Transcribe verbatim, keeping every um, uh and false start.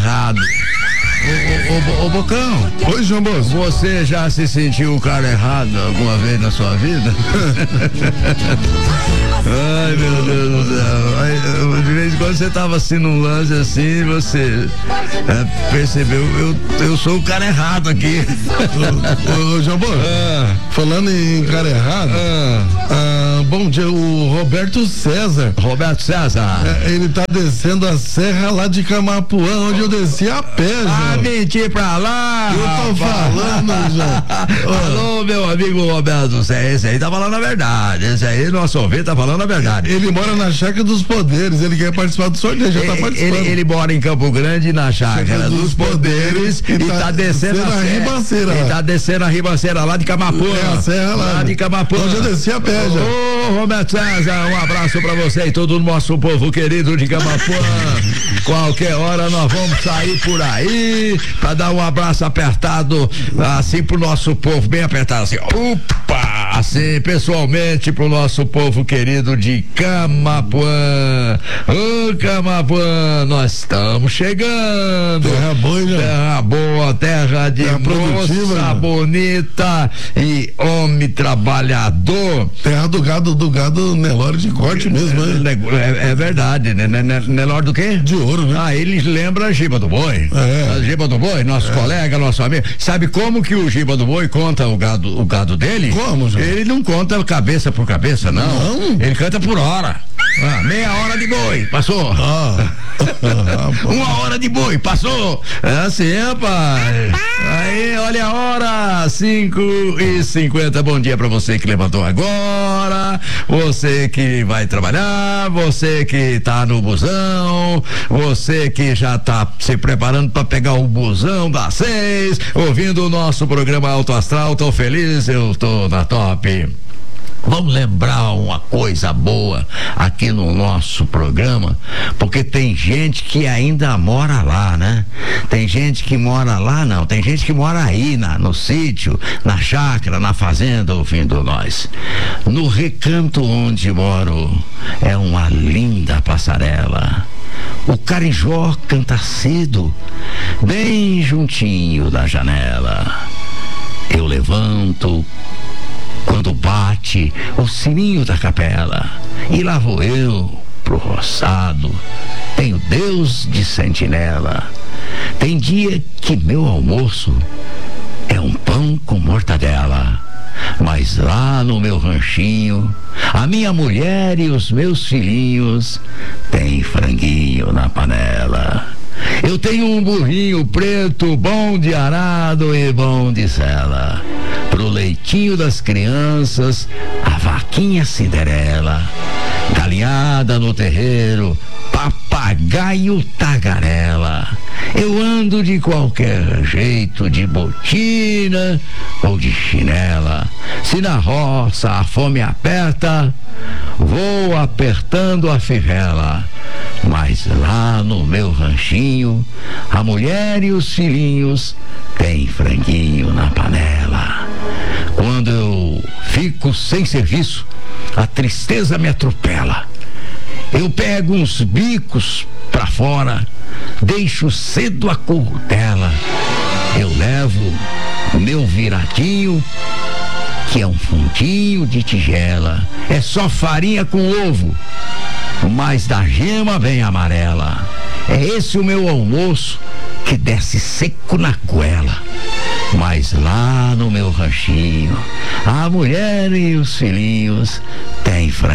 errado. Ô, ô, ô, ô, Bocão. Oi, João Bosco. Você já se sentiu o cara errado alguma vez na sua vida? Ai, meu Deus do céu. Ai, de vez em quando você tava assim num lance assim, você é, percebeu, eu, eu sou o cara errado aqui. Ô, ô, João Bosco, ah. falando em cara errado, ah. Ah, bom dia, o Roberto César. Roberto César. É, ele tá descendo a serra lá de Camapuã, onde eu desci a pé, Ah, João. mentir pra lá. Eu tô falando, João. Alô, meu amigo Roberto César, esse aí tá falando a verdade. Esse aí, nosso ouvinte, tá falando a verdade. Ele mora na Chácara dos Poderes, ele quer participar do sorteio, já tá participando. Ele, ele mora em Campo Grande, na Chácara dos, dos Poderes, e, e tá, tá descendo a, a ribanceira. E tá descendo a ribanceira lá de Camapuã. É, a serra lá. Lá de Camapuã. Onde eu desci a pé, já. Ô, Roberto César, um abraço pra você e todo o nosso povo querido de Camapuã. Qualquer hora nós vamos sair por aí pra dar um abraço apertado, assim pro nosso povo, bem apertado, assim, opa, assim, pessoalmente pro nosso povo querido de Camapuã. Ô, Camapuã, nós estamos chegando. Terra boa, né? Terra boa, terra de terra moça produtiva, bonita e homem trabalhador. Terra do gado, do gado Nelore de corte mesmo, né? É, é verdade, né? Nelore do quê? De ouro, né? Ah, eles lembram a Giba do Boi. É. A Giba do Boi, nosso é. colega, nosso amigo. Sabe como que o Giba do Boi conta o gado, o gado dele? Como, João? Ele não conta cabeça por cabeça, não. Não? Ele canta por hora. Ah, meia hora de boi, passou. Ah. Uma hora de boi, passou. É assim, rapaz. Aí, olha a hora, cinco e cinquenta. Bom dia pra você que levantou agora, você que vai trabalhar, você que tá no busão, você que já tá se preparando pra pegar o busão das seis, ouvindo o nosso programa Alto Astral. Tô feliz, eu tô na top. Vamos lembrar uma coisa boa aqui no nosso programa, porque tem gente que ainda mora lá, né? Tem gente que mora lá, não, tem gente que mora aí, na, no sítio, na chácara, na fazenda, ouvindo nós. No recanto onde moro é uma linda passarela. O carijó canta cedo, bem juntinho da janela. Eu levanto quando bate o sininho da capela, e lá vou eu pro roçado. Tenho Deus de sentinela. Tem dia que meu almoço é um pão com mortadela, mas lá no meu ranchinho a minha mulher e os meus filhinhos têm franguinho na panela. Eu tenho um burrinho preto, bom de arado e bom de sela. Pro leitinho das crianças, a vaquinha Cinderela. Galinhada no terreiro, papagaio tagarela. Eu ando de qualquer jeito, de botina ou de chinela. Se na roça a fome aperta, vou apertando a fivela. Mas lá no meu ranchinho, a mulher e os filhinhos têm franguinho na panela. Quando eu fico sem serviço, a tristeza me atropela. Eu pego uns bicos pra fora, deixo cedo a currutela. Eu levo meu viradinho, que é um fundinho de tigela. É só farinha com ovo, mas da gema vem amarela. É esse o meu almoço, que desce seco na goela. Mas lá no meu ranchinho, a mulher e os filhinhos têm frango